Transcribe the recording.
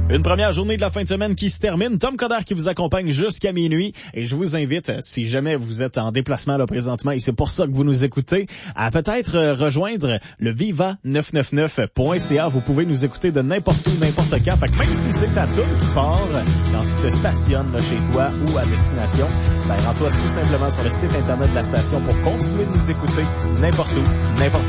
Une première journée de la fin de semaine qui se termine. Tom Coderre qui vous accompagne jusqu'à minuit. Et je vous invite, si jamais vous êtes en déplacement là présentement et c'est pour ça que vous nous écoutez, à peut-être rejoindre le viva999.ca. Vous pouvez nous écouter de n'importe où, n'importe quand. Fait que même si c'est ta toune qui part quand tu te stationnes là, chez toi ou à destination, ben rends-toi tout simplement sur le site internet de la station pour continuer de nous écouter n'importe où, n'importe